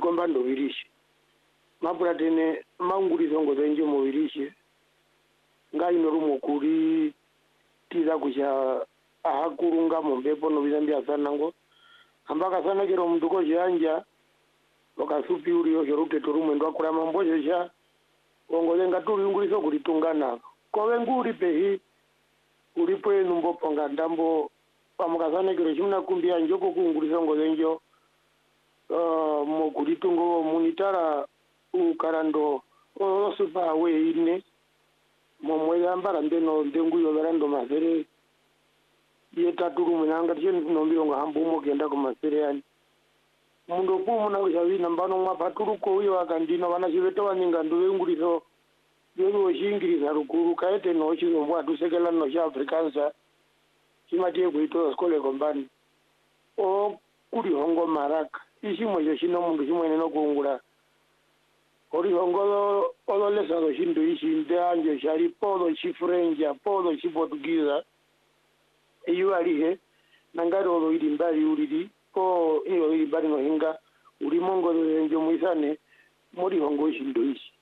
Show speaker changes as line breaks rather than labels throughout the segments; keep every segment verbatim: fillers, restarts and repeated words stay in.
komba ndo virishi mapura tene maungurizo ngo zenje mu virishi ngai no rumo kuri tiza kuja ahakurunga mu mbepo no bizambia sana ngo ambaka sana kero mndu ko janja wakasupi uri yo jorute turume ndo akura mamboje sha ongolenga turi ungurizo kulitungana kowe nguri pehi ulipo numbo ponga ndambo pamukazane kero chimuna kumbia njoko kuungurizo ngo zenjo uh, mo kulitungo munitara ukarando osupa we ine momwe yambara ndeno ndenguyo verando mazere yetatu munanga tje nombiro nga hambumo genda ku masere yani mundo pumu na ushavina mbano mwa paturuko uyo akandino bana chiveto waninga nduwe ngurizo yewo shingiriza rukuru kaete no chizo mbwa dusekela no cha afrikansa chimatie kuito skole kombani o kuri hongo maraka ishimo je shino mundu chimwene no kuungura ori hongo olo lesa do shindu ishinde anje shari podo chifrenja podo chiportugiza iyo alihe nangaro lo iri mbali uriri ko iyo iri mbali no hinga uri mongo njo muisane muri hongo shindu ishi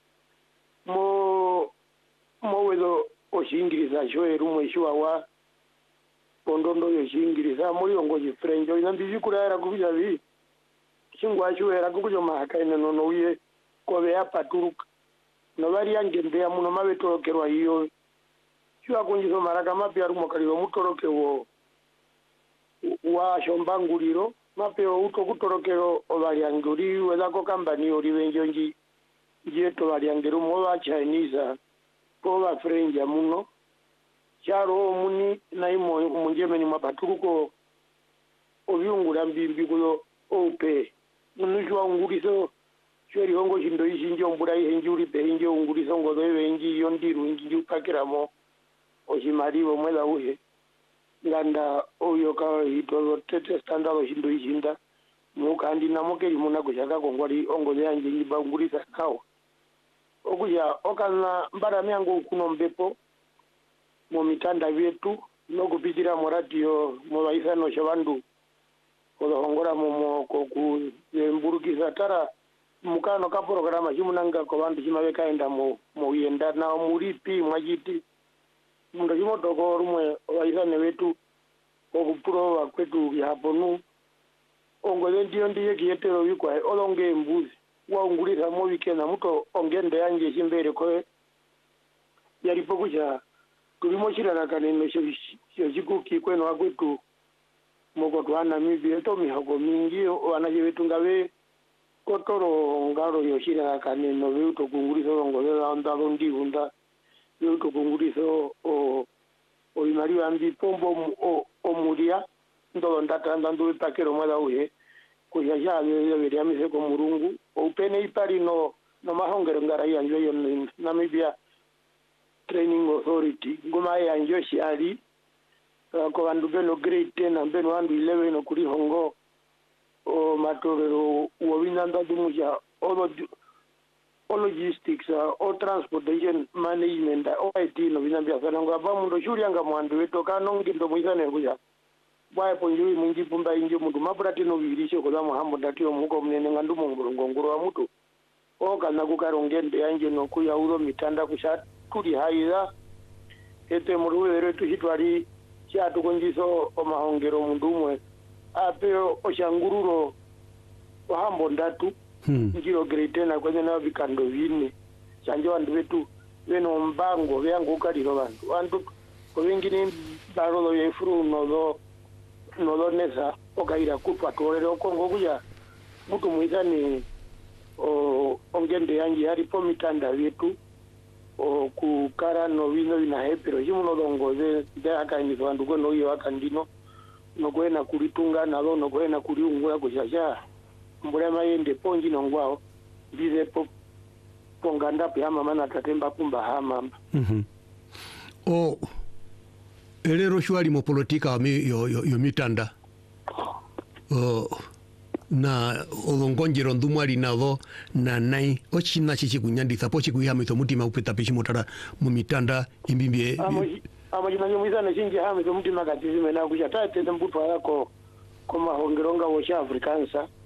mo mo wedo oshingiriza shoe rumwe shwa pondondo yo shingiriza muri hongo chifrenja ina mbizikura era kubija vi chingwa shoe era kujo mahakaina no no uye ko be apaturuka no bari yangembe ya muno mabetorokerwa iyo chwa kunjizo maraka mapya rumo kaliro mutoroke wo wa shombanguriro mapyo uto kutorokero obalyanguri wedako kambani ori benjonji jeto balyangero mo ba Chinese ko ba French muno charo muni naimo munjemeni mapaturuko obyungura mbimbi kulo ope munujwa ngurizo cheri hongo chindo ishinjo mbura ihenjuri pe hinjo ngurizo ngo benji yondiru inji pakiramo oshimaribo mwela uhe nganda oyo ka hito tete standard shindo ishinda mukandi namoke limuna kushaka kongwali ongo yanje nyibangurisa kawo okuya okana mbara myango kuno mbepo mu mitanda vyetu no kupitira mu radio mu baisano shabandu kohongora mu ko ku mburukiza tara mukano ka programa chimunanga ko bandu chimabeka enda mu mu yenda na muripi mwajiti mundo chimotoko rumwe waisane wetu okupuro kwetu yaponu ongole ndio ndiye kiyetero bikwa olonge mbuzi waungulira mo wikena muto ongende yanje chimbere ko yalipo kuja kulimo chirana kaneno cyo chikuki kweno akwetu moko twana mibi to mihogo mingi wanaje wetu ngabe kotoro ngaro yoshira kaneno wetu kungurizo ngolera ndalo ndihunda wetu kungurizo o o imari ambi pombo o omuria ndolo ndatanda ndu pakero mwala uhe kuya yawe yabiri amise ko murungu opene ipari no no mahongero ngara yanjo yo Namibia Training Authority ngoma yanjo shali ko bandu beno grade ten and beno andu eleven no kuri hongo o matorero wo binanda dumuja all logistics o transportation management o I T no binambia sana ngaba mundo shuri anga mwandu weto kano ngindo muisane kuja bwaye ponjui mungi pumba inje mundu mapurati no birishe ko zamu hambo ndatio muko mnene ngandu mongoro ngoro wa mutu o kana kukarongende yanje no kuya uro mitanda kushat kuri haiza ete muruwere tuhitwari cha tukonjiso o mahongero mundu mwe ape o shangururo o hambo ndatu hmm. Njiro greatena kwenye na vikando vine chanje wandu wetu beno mbango byangu kaliro bantu bantu ko bingini barolo yefuru no do no do nesa okaira kupwa torero okongo kuya mutu muizani o ongende yanji hari po mitanda vyetu o kukara no vino vina hepero jimuno dongoze de akaini bantu ko no yo akandino no kwena kulitunga nalo no kwena kuliungula kushasha mbure mayende ponji no ngwao bize po ponganda pya mama na tatemba pumba hama
mhm o elero shwali mo politika mi yo, yo, yo mitanda o na olongonjero ndumwali navo na nai ochina chichi kunyandisa pochi kuihamito mutima upeta pishi motara mu mitanda imbimbie
amo jina nyomiza na chinji hamito mutima katizime na kusha tate mbuto yako koma hongeronga wo cha Afrikansa